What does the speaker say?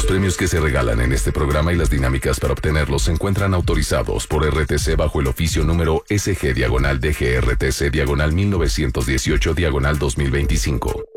premios que se regalan en este programa y las dinámicas para obtenerlos se encuentran autorizados por RTC bajo el oficio número SG-DGRTC-1918-2025.